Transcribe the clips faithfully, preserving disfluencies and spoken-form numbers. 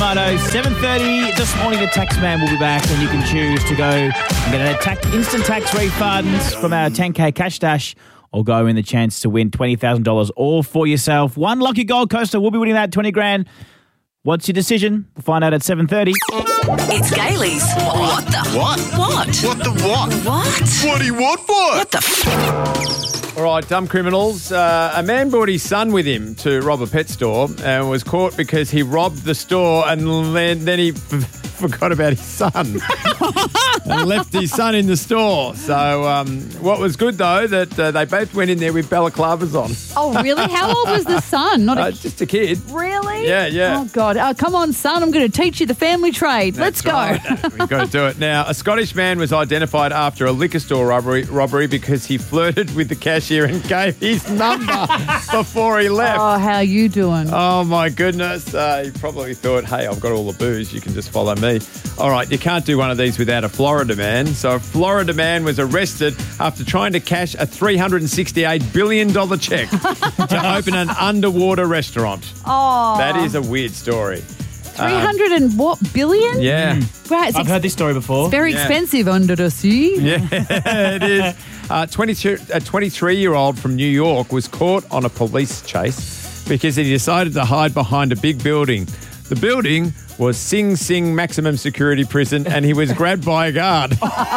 Righto, seven thirty this morning, the tax man will be back and you can choose to go and get a tax, instant tax refunds from our ten K Cash Dash or go in the chance to win twenty thousand dollars all for yourself. One lucky Gold Coaster will be winning that twenty grand. What's your decision? We'll find out at seven thirty. It's Gailey's. What the? What? What? What the what? What? What do you want for? What the f- All right, dumb criminals. Uh, a man brought his son with him to rob a pet store and was caught because he robbed the store and then, then he f- forgot about his son and left his son in the store. So um, what was good, though, that uh, they both went in there with balaclavas on. Oh, really? How old was the son? Not a Uh, just a kid. Really? Yeah, yeah. Oh, God. Oh, come on, son. I'm going to teach you the family trade. Let's go. Right. We've got to do it. Now, a Scottish man was identified after a liquor store robbery, robbery because he flirted with the cashier and gave his number before he left. Oh, how you doing? Oh, my goodness. Uh, he probably thought, hey, I've got all the booze. You can just follow me. All right, you can't do one of these without a Florida man. So a Florida man was arrested after trying to cash a three hundred sixty-eight billion dollars check to open an underwater restaurant. Oh. That is a weird story. three hundred and what, billion? Yeah. Right, it's I've ex- heard this story before. very Yeah. expensive under the sea. Yeah, it is. Uh, twenty-two, a twenty-three-year-old from New York was caught on a police chase because he decided to hide behind a big building. The building was Sing Sing Maximum Security Prison, and he was grabbed by a guard.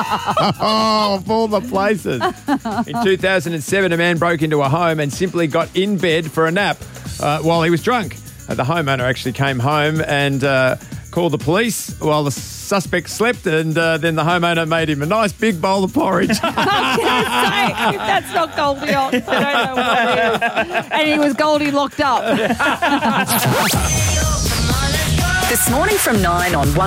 Oh, of all the places. In two thousand seven, a man broke into a home and simply got in bed for a nap uh, while he was drunk. Uh, the homeowner actually came home and uh, called the police while the suspect slept, and uh, then the homeowner made him a nice big bowl of porridge. Say, if that's not Goldilocks, I don't know what it is. And he was Goldie locked up. This morning from nine on one.